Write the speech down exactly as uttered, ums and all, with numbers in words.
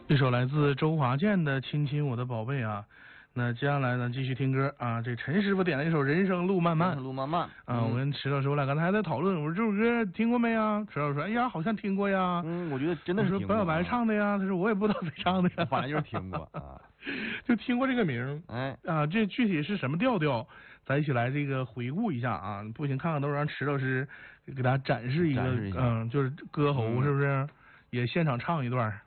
这首来自周华健的《亲亲我的宝贝》啊，那接下来呢继续听歌啊。这陈师傅点了一首《人生路漫漫》， 路漫漫啊，我跟池老师我俩刚才还在讨论，我说这首歌听过没啊？池老师说，哎呀，好像听过呀。 嗯，我觉得真的是听过。 我说白小白唱的呀，他说我也不知道谁唱的呀， 反正就是听过啊， 就听过这个名。 哎， 啊，这具体是什么调调？咱一起来这个回顾一下啊。不行，看看都让池老师给大家展示一个， 展示一下嗯，就是歌喉是不是？也现场唱一段。